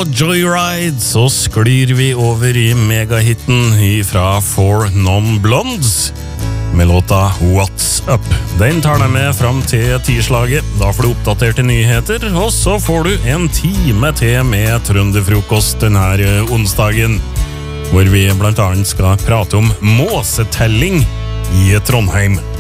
Joyride så sklir vi over i megahitten fra Four Non-Blondes med låta What's Up. Den tar deg med fram til 10-slaget. Da får du oppdaterte nyheter, og så får du en time til med trønderfrokost denne onsdagen, hvor vi blant annet skal prate om måsetelling i Trondheim.